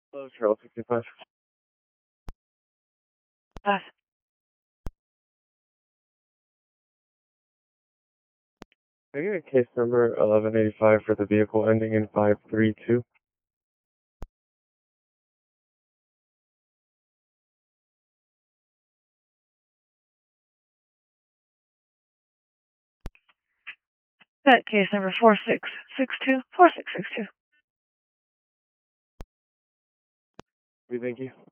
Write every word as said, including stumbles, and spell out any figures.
Hello, Charles sixty-five. Pass. Can I get a case number eleven eighty-five for the vehicle ending in five three two? That case number four six six two four six six two. We thank you.